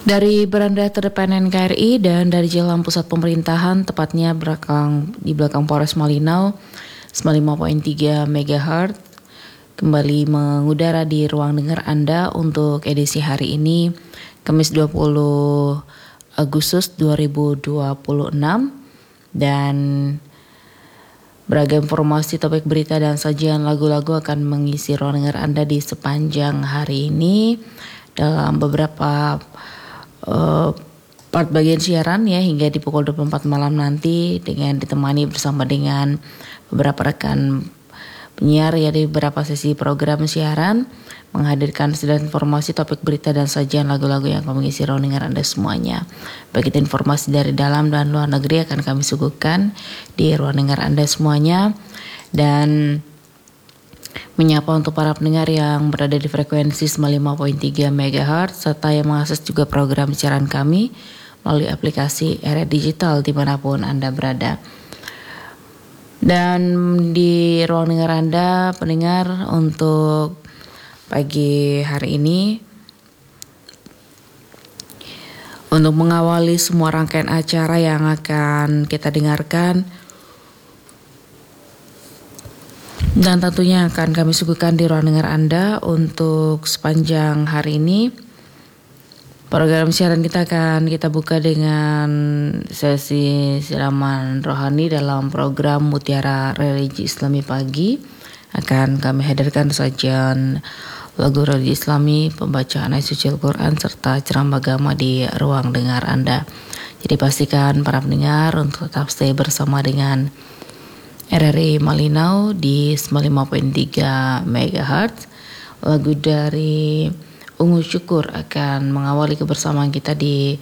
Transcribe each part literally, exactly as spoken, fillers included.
Dari beranda terdepan N K R I dan dari jalan pusat pemerintahan, tepatnya belakang di belakang Polres Malinau, sembilan puluh lima koma tiga megahertz, kembali mengudara di ruang dengar Anda untuk edisi hari ini, Kamis dua puluh Agustus dua ribu dua puluh enam, dan beragam informasi, topik berita, dan sajian lagu-lagu akan mengisi ruang dengar Anda di sepanjang hari ini dalam beberapa Uh, part bagian siaran ya hingga di pukul dua puluh empat malam nanti, dengan ditemani bersama dengan beberapa rekan penyiar ya di beberapa sesi program siaran, menghadirkan sedang informasi, topik berita, dan sajian lagu-lagu yang akan mengisi ruang dengar Anda semuanya. Begitu informasi dari dalam dan luar negeri akan kami suguhkan di ruang dengar Anda semuanya, dan menyapa untuk para pendengar yang berada di frekuensi sembilan puluh lima koma tiga megahertz serta yang mengakses juga program siaran kami melalui aplikasi R R Digital dimanapun Anda berada. Dan di ruang dengar Anda pendengar untuk pagi hari ini, untuk mengawali semua rangkaian acara yang akan kita dengarkan dan tentunya akan kami suguhkan di ruang dengar Anda untuk sepanjang hari ini, program siaran kita akan kita buka dengan sesi siraman rohani dalam program Mutiara Religi Islami Pagi. Akan kami hadirkan sajian lagu religi Islami, pembacaan ayat suci Al-Quran, serta ceramah agama di ruang dengar Anda. Jadi pastikan para pendengar untuk tetap stay bersama dengan R R I Malinau di sembilan puluh lima koma tiga megahertz. Lagu dari Ungu Syukur akan mengawali kebersamaan kita di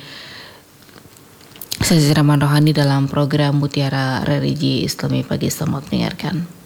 sesi siraman rohani dalam program Mutiara Religi Islami Pagi. Selamat mendengarkan.